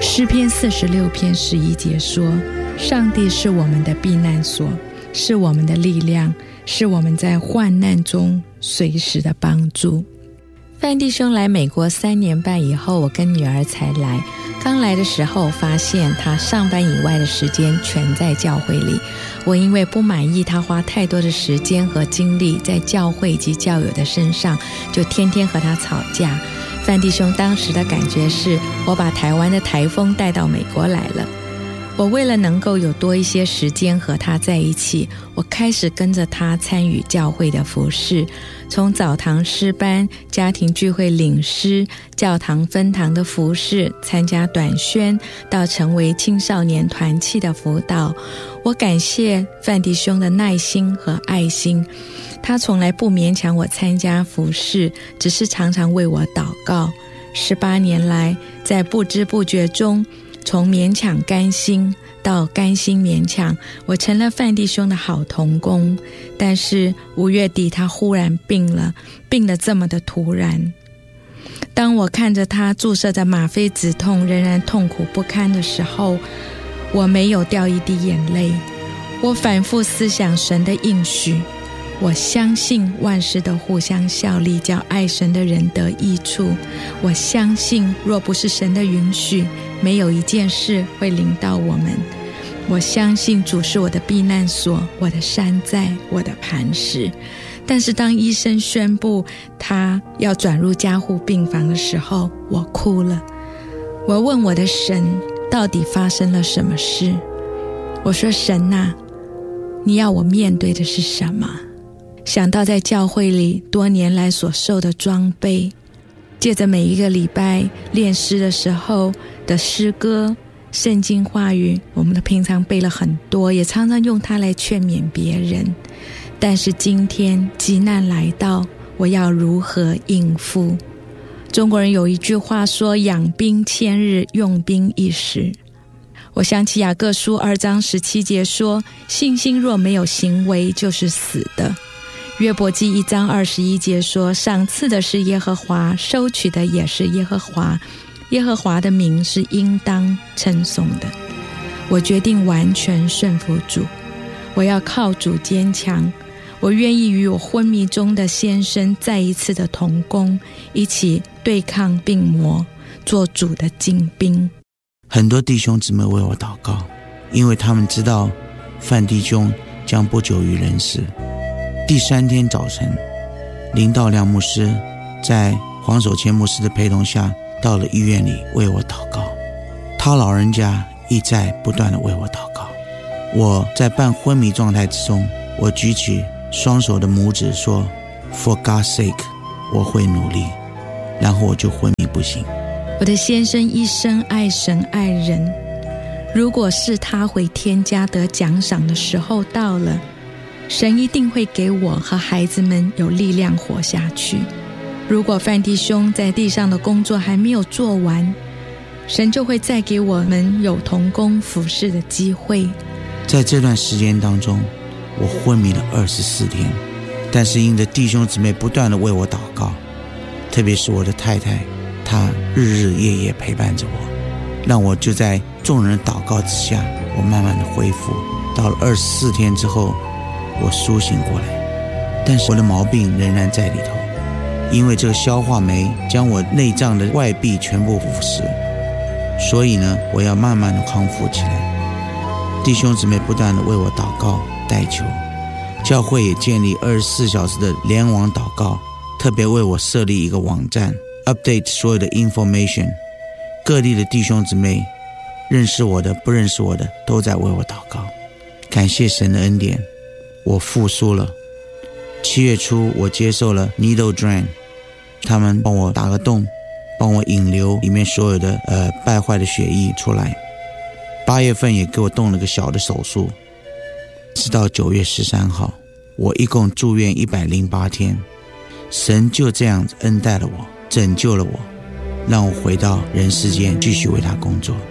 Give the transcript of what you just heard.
诗篇46篇11节说，上帝是我们的避难所，是我们的力量，是我们在患难中随时的帮助。范弟兄来美国3年半以后，我跟女儿才来。刚来的时候发现他上班以外的时间全在教会里，我因为不满意他花太多的时间和精力在教会及教友的身上，就天天和他吵架。范弟兄当时的感觉是，我把台湾的台风带到美国来了。我为了能够有多一些时间和他在一起，我开始跟着他参与教会的服事，从早堂诗班、家庭聚会领诗、教堂分堂的服事，参加短宣，到成为青少年团契的辅导。我感谢范弟兄的耐心和爱心，他从来不勉强我参加服事，只是常常为我祷告。18年来，在不知不觉中，从勉强甘心到甘心勉强，我成了范弟兄的好同工。但是5月底他忽然病了这么的突然。当我看着他注射着吗啡止痛仍然痛苦不堪的时候，我没有掉一滴眼泪。我反复思想神的应许，我相信万事都互相效力，叫爱神的人得益处。我相信若不是神的允许，没有一件事会临到我们。我相信主是我的避难所，我的山寨，我的磐石。但是当医生宣布他要转入加护病房的时候，我哭了。我问我的神，到底发生了什么事？我说，神啊，你要我面对的是什么？想到在教会里多年来所受的装备，借着每一个礼拜练诗的时候的诗歌、圣经话语，我们平常背了很多，也常常用它来劝勉别人。但是今天急难来到，我要如何应付？中国人有一句话说，养兵千日，用兵一时。我想起雅各书2章17节说，信心若没有行为，就是死的。约伯记1章21节说，赏赐的是耶和华，收取的也是耶和华，耶和华的名是应当称颂的。我决定完全顺服主，我要靠主坚强。我愿意与我昏迷中的先生再一次的同工，一起对抗病魔，做主的精兵。 很多弟兄姊妹为我祷告，因为他们知道范弟兄将不久于人世。第3天早晨，林道亮牧师在黄守谦牧师的陪同下到了医院里为我祷告，他老人家一再不断地为我祷告。我在半昏迷状态之中，我举起双手的拇指说 For God's sake， 我会努力，然后我就昏迷不醒。 我的先生一生爱神爱人，如果是他回天家得奖赏的时候到了，神一定会给我和孩子们有力量活下去。如果范弟兄在地上的工作还没有做完，神就会再给我们有同工服事的机会。 在这段时间当中，我昏迷了24天，但是因着弟兄姊妹不断地为我祷告，特别是我的太太，她日日夜夜陪伴着我，让我就在众人祷告之下，我慢慢的恢复。到了24天之后，我苏醒过来，但是我的毛病仍然在里头，因为这个消化酶将我内脏的外壁全部腐蚀，所以呢，我要慢慢的康复起来。弟兄姊妹不断的为我祷告代求，教会也建立24小时的联网祷告，特别为我设立一个网站 update 所有的 information， 各地的弟兄姊妹认识我的不认识我的都在为我祷告。感谢神的恩典，我复苏了。7月初我接受了 needle drain， 他们帮我打个洞，帮我引流里面所有的败坏的血液出来。8月份也给我动了个小的手术，直到9月13号，我一共住院108天。神就这样子恩待了我，拯救了我，让我回到人世间继续为他工作。